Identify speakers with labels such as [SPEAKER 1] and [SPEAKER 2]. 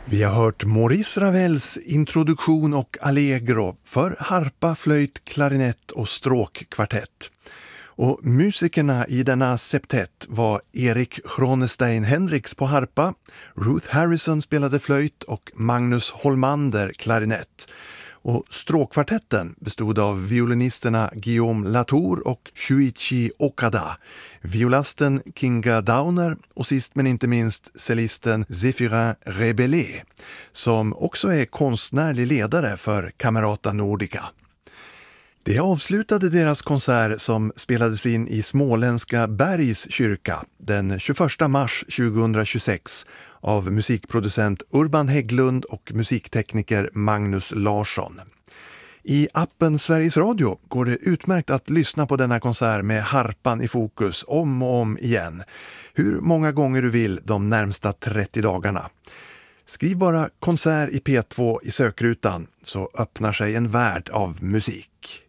[SPEAKER 1] Vi har hört Maurice Ravels introduktion och allegro för harpa, flöjt, klarinett och stråkkvartett. Och musikerna i denna septett var Erik Cronestein Hendricks på harpa, Ruth Harrison spelade flöjt och Magnus Holmander klarinett. Och stråkkvartetten bestod av violinisterna Guillaume Latour och Shuichi Okada, violasten Kinga Downer och sist men inte minst cellisten Zéphirin Rebellé, som också är konstnärlig ledare för Camerata Nordica. Det avslutade deras konsert som spelades in i småländska Bergs kyrka den 21 mars 2026 av musikproducent Urban Hägglund och musiktekniker Magnus Larsson. I appen Sveriges Radio går det utmärkt att lyssna på denna konsert med harpan i fokus om och om igen. Hur många gånger du vill de närmsta 30 dagarna. Skriv bara konsert i P2 i sökrutan så öppnar sig en värld av musik.